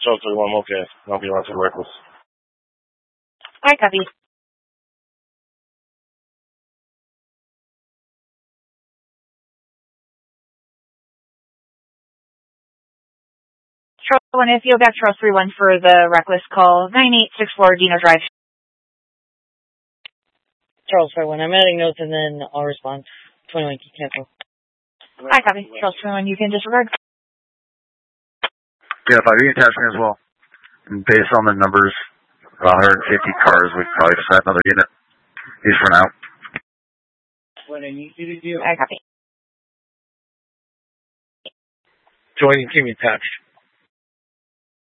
Charles 31, okay. I'll be on to the reckless. I copy. Charles 1, if you'll back Charles 31 for the reckless call, 9864 Dino Drive. Charles 41, I'm adding notes and then I'll respond. 21, cancel. I copy. Charles 21, you can disregard. Yeah, 5 attachment as well. And based on the numbers, 150 cars, we'd probably just add another unit. At least for now. What I need you to do. I copy. Joining team attached.